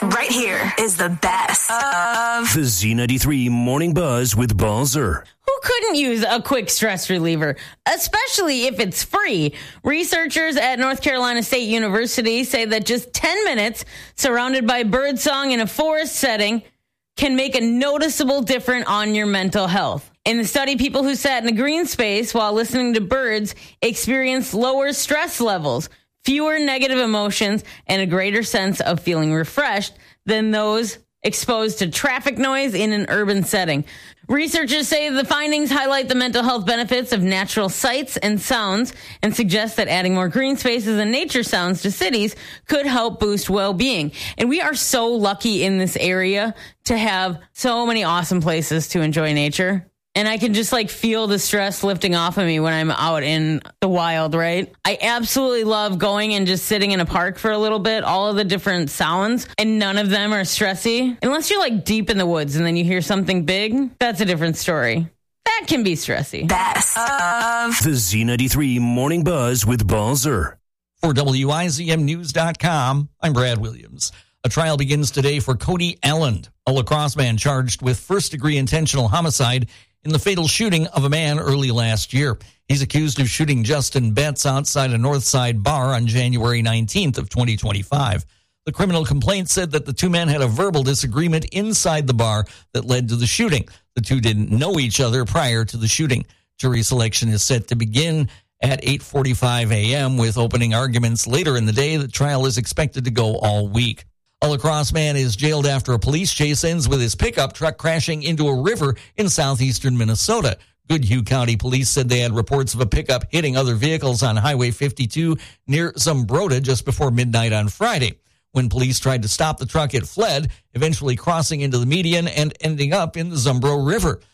right here is the best of the Z93 Morning Buzz with Balzer. Who couldn't use a quick stress reliever, especially if it's free? Researchers at North Carolina State University say that just 10 minutes surrounded by birdsong in a forest setting can make a noticeable difference on your mental health. In the study, people who sat in a green space while listening to birds experienced lower stress levels, fewer negative emotions, and a greater sense of feeling refreshed than those exposed to traffic noise in an urban setting. Researchers say the findings highlight the mental health benefits of natural sights and sounds and suggest that adding more green spaces and nature sounds to cities could help boost well-being. And we are so lucky in this area to have so many awesome places to enjoy nature. And I can just feel the stress lifting off of me when I'm out in the wild, right? I absolutely love going and just sitting in a park for a little bit, all of the different sounds, and none of them are stressy. Unless you're deep in the woods and then you hear something big, that's a different story. That can be stressy. Best of the Z93 Morning Buzz with Balzer. For WIZMnews.com, I'm Brad Williams. A trial begins today for Cody Allen, a lacrosse man charged with first-degree intentional homicide in the fatal shooting of a man early last year. He's accused of shooting Justin Betts outside a Northside bar on January 19th of 2025. The criminal complaint said that the two men had a verbal disagreement inside the bar that led to the shooting. The two didn't know each other prior to the shooting. Jury selection is set to begin at 8:45 a.m. with opening arguments later in the day. The trial is expected to go all week. A lacrosse man is jailed after a police chase ends with his pickup truck crashing into a river in southeastern Minnesota. Goodhue County Police said they had reports of a pickup hitting other vehicles on Highway 52 near Zumbrota just before midnight on Friday. When police tried to stop the truck, it fled, eventually crossing into the median and ending up in the Zumbro River.